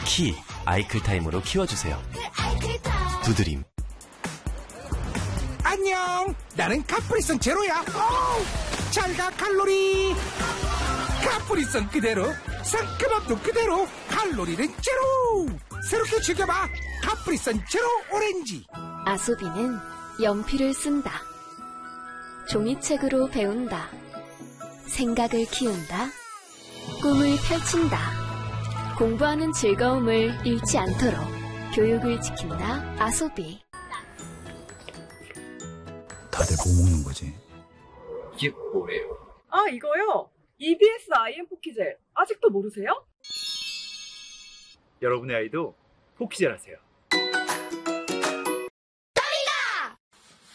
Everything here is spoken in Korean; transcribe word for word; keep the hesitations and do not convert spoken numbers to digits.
키 아이클타임으로 키워주세요. 두드림. 안녕, 나는 카프리선 제로야. 잘가 칼로리. 카프리선 그대로, 상큼함도 그대로, 칼로리는 제로. 새롭게 즐겨봐, 카프리선 제로 오렌지. 아소비는 연필을 쓴다. 종이책으로 배운다. 생각을 키운다. 꿈을 펼친다. 공부하는 즐거움을 잃지 않도록 교육을 지킨다. 아소비. 다들 뭐 먹는 거지? 이게 뭐예요? 아, 이거요? 이비에스 아이엠 포키젤. 아직도 모르세요? 여러분의 아이도 포키젤 하세요.